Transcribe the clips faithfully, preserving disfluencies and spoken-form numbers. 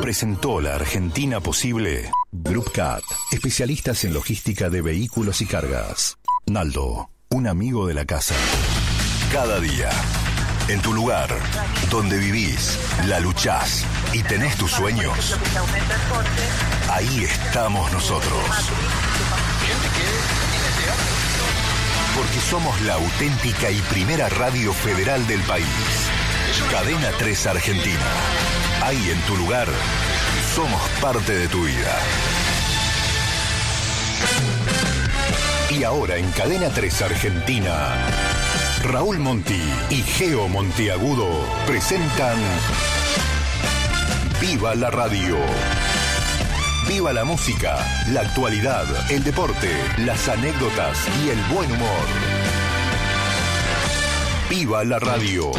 presentó la Argentina Posible. Group Cat, especialistas en logística de vehículos y cargas. Naldo, un amigo de la casa. Cada día, en tu lugar, donde vivís, la luchás y tenés tus sueños, ahí estamos nosotros. Porque somos la auténtica y primera radio federal del país. Cadena tres Argentina. Ahí en tu lugar, somos parte de tu vida. Y ahora en Cadena tres Argentina, Raúl Monti y Geo Monteagudo presentan Viva la Radio. Viva la música, la actualidad, el deporte, las anécdotas y el buen humor. Viva la Radio.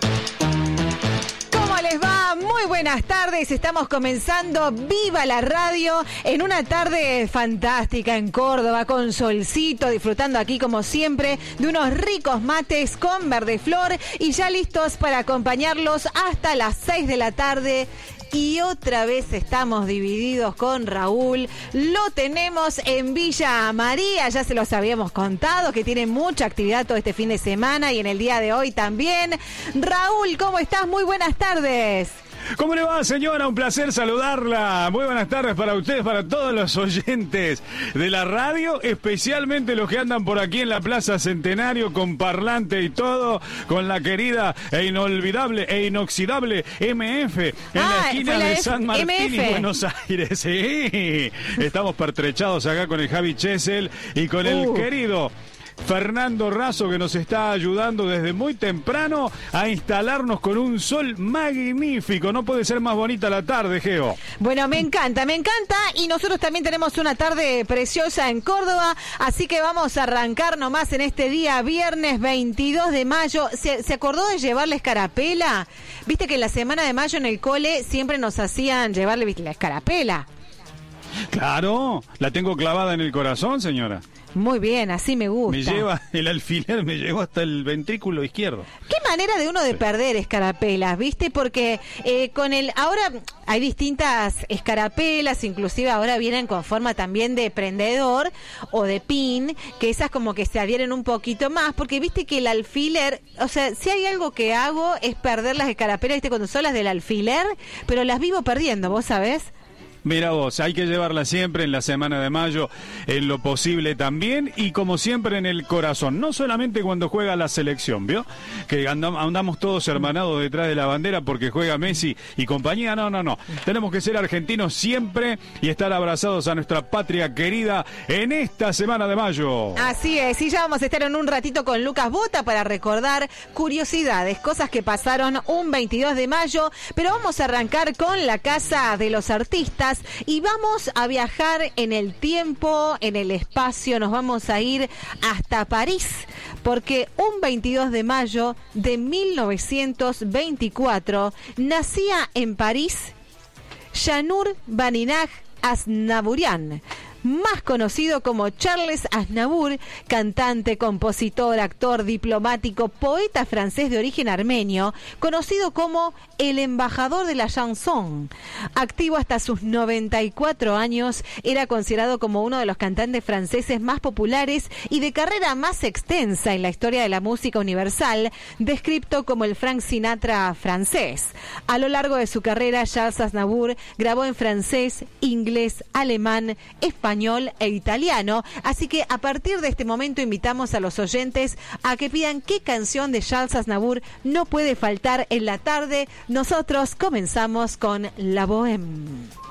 ¿Cómo les va? Muy buenas tardes. Estamos comenzando Viva la Radio en una tarde fantástica en Córdoba, con solcito, disfrutando aquí como siempre de unos ricos mates con verdeflor y ya listos para acompañarlos hasta las seis de la tarde. Y otra vez estamos divididos con Raúl. Lo tenemos en Villa María, ya se los habíamos contado, que tiene mucha actividad todo este fin de semana y en el día de hoy también. Raúl, ¿cómo estás? Muy buenas tardes. ¿Cómo le va, señora? Un placer saludarla. Muy buenas tardes para ustedes, para todos los oyentes de la radio, especialmente los que andan por aquí en la Plaza Centenario con parlante y todo, con la querida e inolvidable e inoxidable M F en ah, la esquina la de F- San Martín M F. Y Buenos Aires. Sí, estamos pertrechados acá con el Javi Chesel y con uh. el querido Fernando Razo, que nos está ayudando desde muy temprano a instalarnos con un sol magnífico. No puede ser más bonita la tarde, Geo. Bueno, me encanta, me encanta. Y nosotros también tenemos una tarde preciosa en Córdoba. Así que vamos a arrancar nomás en este día, viernes veintidós de mayo. ¿Se, ¿se acordó de llevarle escarapela? Viste que en la semana de mayo en el cole siempre nos hacían llevarle, ¿viste?, la escarapela. Claro, la tengo clavada en el corazón, señora. Muy bien, así me gusta. Me lleva, el alfiler me llevó hasta el ventrículo izquierdo. Qué manera de uno de perder escarapelas, ¿viste? Porque eh, con el, ahora hay distintas escarapelas, inclusive ahora vienen con forma también de prendedor o de pin, que esas como que se adhieren un poquito más, porque viste que el alfiler, o sea, si hay algo que hago es perder las escarapelas, ¿viste? Cuando son las del alfiler, pero las vivo perdiendo, ¿vos sabés? Mira vos, hay que llevarla siempre en la semana de mayo, en lo posible también, y como siempre en el corazón, no solamente cuando juega la selección, ¿vio? Que andamos, andamos todos hermanados detrás de la bandera porque juega Messi y compañía, no, no, no. Tenemos que ser argentinos siempre y estar abrazados a nuestra patria querida en esta semana de mayo. Así es, y ya vamos a estar en un ratito con Lucas Bota para recordar curiosidades, cosas que pasaron un veintidós de mayo, pero vamos a arrancar con la Casa de los Artistas. Y vamos a viajar en el tiempo, en el espacio, nos vamos a ir hasta París, porque un veintidós de mayo de mil novecientos veinticuatro nacía en París Janur Vaninaj Aznavourian, más conocido como Charles Aznavour, cantante, compositor, actor, diplomático, poeta francés de origen armenio, conocido como el embajador de la chanson. Activo hasta sus noventa y cuatro años, era considerado como uno de los cantantes franceses más populares y de carrera más extensa en la historia de la música universal, descrito como el Frank Sinatra francés. A lo largo de su carrera, Charles Aznavour grabó en francés, inglés, alemán, español, español e italiano, así que a partir de este momento invitamos a los oyentes a que pidan qué canción de Charles Aznavour no puede faltar en la tarde. Nosotros comenzamos con La Bohème.